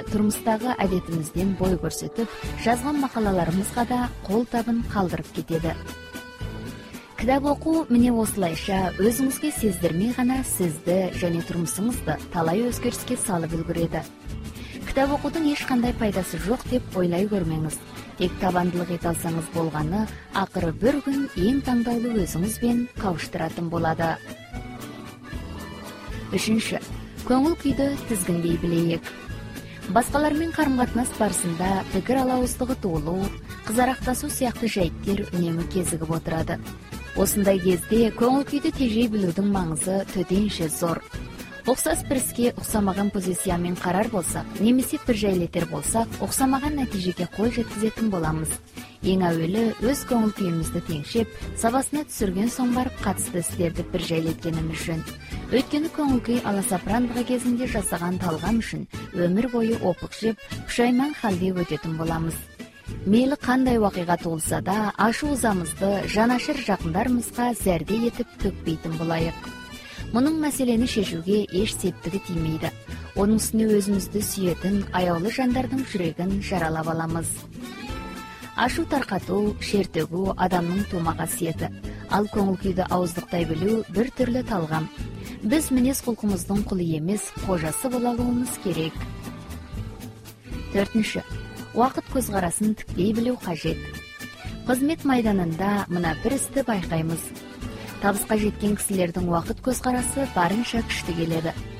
турмуштагы адетимизден бой көрсөтүп, жазган макалаларыбызга да кол табын калтырып кетеди. Китап окуу міне осылайша өзүңүзгө сездирмей гана сизди жана турмушуңузду талай өзгөрүскө салып үлгүрөдү. Китап окуудун эч кандай пайдасы жок деп ойлой көрмөңүз. Тек табандылык эте алсаңыз болгону, акыры бир күн эң таңдалуу өзүңүз менен кабыштыратын болот. 3. Көңүл күйдү тизгиндей билейик. Башкалар менен карым-катнаш барысында пикир алабыздыгы туулуу, кызарактасуу сыяктуу жайттер үнөмү кезигип отурат. Осындай кезде көңүл күйдү тежей билүүнүн маңызы төтенше зор. Оксас бириске оксамаган позиция менен карар болсак, немесе бир жайлетер болсак, оксамаган натижеге кол жеткизетін боламыз. Эң әуелі өз көңүл күйүмүздү теңшеп, сабасына түшүргөн соң барып катысты истерди бир жайлеткенimiz жөн. Өйткөнү көңүл күй аласапырандыгы кезинде жасаган талгам үчүн өмүр бою опук жеп, пушайман халде өтөтүн боламыз. Мейли кандай вакыйга туулса да, ашуузамызды жанашыр жакындарыбызга зәрде етип төкпейтин болайык. Мунун маселени шешүүгө эч септиги тиймейди. Онун үстүнө өзүбүздү сүйөтүн аялы жандардын жүрөгүн жаралап аламыз. Ашу таркатуу, шертөгүү адамдын туума касиети. Ал көңүл күйдү ауыздыктай билүү бир түрлү талгам. Биз минес кулкумуздун кулу эмес, кожасы боло алуубуз керек. 4. Убакыт көз карасын тиктей билүү кажет. Кызмет майданында мына бир исти байкайбыз. Табыска жеткен кишилердин убакыт көз карасы барынча күчтүү келеди.